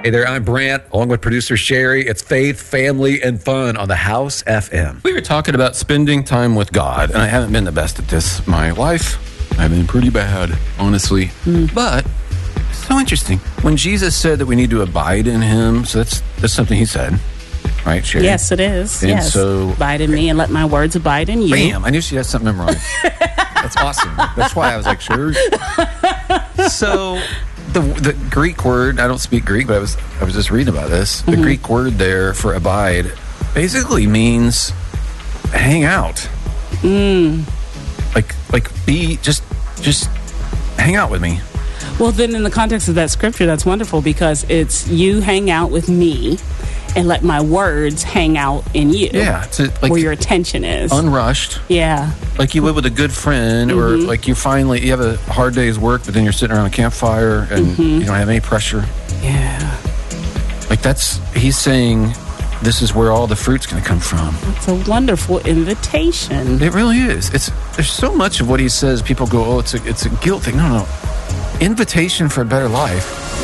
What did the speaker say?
Hey there, I'm Brant, along with producer Sherry. It's faith, family, and fun on the House FM. We were talking about spending time with God, and I haven't been the best at this my life. I've been pretty bad, honestly. But it's so interesting. When Jesus said that we need to abide in him, so that's something he said, right, Sherry? Yes, it is. And yes. so, abide in me and let my words abide in you. Bam, I knew she had something memorized. That's awesome. That's why I was like, sure. So the Greek word, I don't speak Greek, but I was just reading about this. The Greek word there for abide basically means hang out. Like be just hang out with me. Well, then in the context of that scripture, that's wonderful because it's you hang out with me and let my words hang out in you. Yeah. It's like where your attention is. Unrushed. Yeah. Like you live with a good friend or like you have a hard day's work, but then you're sitting around a campfire and you don't have any pressure. Yeah. Like he's saying this is where all the fruit's going to come from. It's a wonderful invitation. It really is. There's so much of what he says, people go, oh, it's a guilt thing. No. Invitation for a better life.